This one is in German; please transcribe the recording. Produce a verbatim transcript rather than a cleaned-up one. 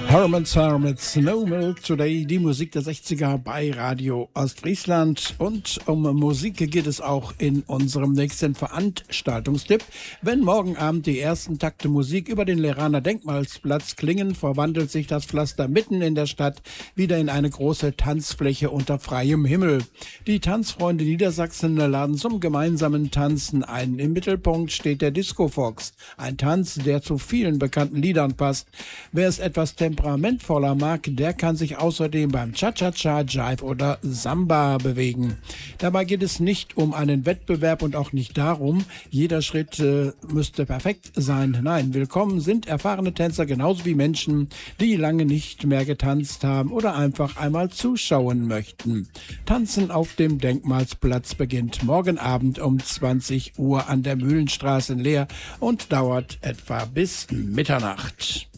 Herman's mit Snow Milk Today, die Musik der sechziger bei Radio Ostfriesland. Und um Musik geht es auch in unserem nächsten Veranstaltungstipp. Wenn morgen Abend die ersten Takte Musik über den Leraner Denkmalsplatz klingen, verwandelt sich das Pflaster mitten in der Stadt wieder in eine große Tanzfläche unter freiem Himmel. Die Tanzfreunde Niedersachsen laden zum gemeinsamen Tanzen ein. Im Mittelpunkt steht der Disco Fox, ein Tanz, der zu vielen bekannten Liedern passt. Wer es etwas temperamentvoller mag, der kann sich außerdem beim Cha-Cha-Cha, Jive oder Samba bewegen. Dabei geht es nicht um einen Wettbewerb und auch nicht darum, jeder Schritt äh, müsste perfekt sein. Nein, willkommen sind erfahrene Tänzer genauso wie Menschen, die lange nicht mehr getanzt haben oder einfach einmal zuschauen möchten. Tanzen auf dem Denkmalsplatz beginnt morgen Abend um zwanzig Uhr an der Mühlenstraße in Leer und dauert etwa bis Mitternacht.